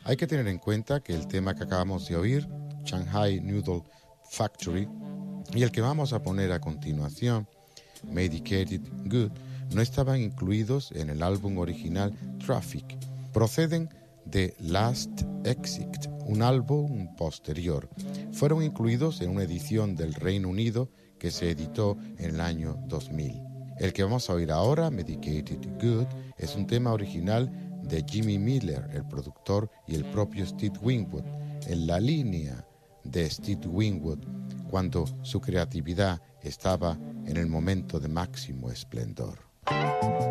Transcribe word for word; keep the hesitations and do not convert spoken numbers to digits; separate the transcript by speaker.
Speaker 1: Hay que tener en cuenta que el tema que acabamos de oír, Shanghai Noodle Factory, y el que vamos a poner a continuación, Medicated Good, no estaban incluidos en el álbum original Traffic. Proceden de Last Exit, un álbum posterior. Fueron incluidos en una edición del Reino Unido que se editó en el año dos mil. El que vamos a oír ahora, Medicated Good, es un tema original de Jimmy Miller, el productor, y el propio Steve Winwood, en la línea de Steve Winwood cuando su creatividad estaba en el momento de máximo esplendor.